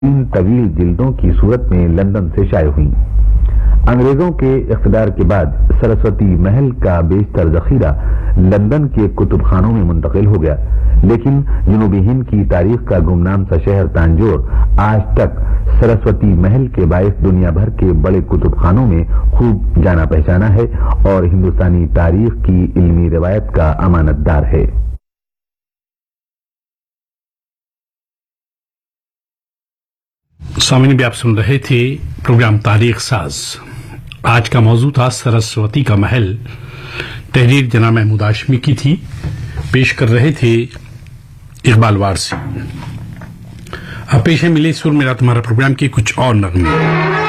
तीन तवील जिल्दों की सूरत में लंदन से शाये हुई। अंग्रेजों के इख्तिदार के बाद सरस्वती महल का बेशतर जखीरा लंदन के कुतुबखानों में मुंतकिल हो गया, लेकिन जनूबी हिंद की तारीख का गुमनाम सा शहर तांजोर आज तक सरस्वती महल के बायस दुनिया भर के बड़े कुतुबखानों में खूब जाना पहचाना है और हिंदुस्तानी तारीख की इल्मी रिवायत का अमानतदार है। सामने भी आप सुन रहे थे प्रोग्राम तारीख साज। आज का मौजू था सरस्वती का महल। तहरीर जना महमूद हाशमी की थी। पेश कर रहे थे इकबाल वारसी। अब पेश है मिले सुर मेरा तुम्हारा प्रोग्राम के कुछ और नगमे।